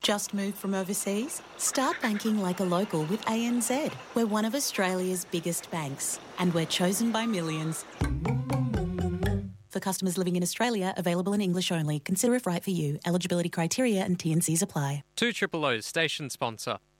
Just moved from overseas? Start banking like a local with ANZ. We're one of Australia's biggest banks, and we're chosen by millions. For customers living in Australia, available in English only. Consider if right for you. Eligibility criteria and T&Cs apply. 2 Triple O's station sponsor.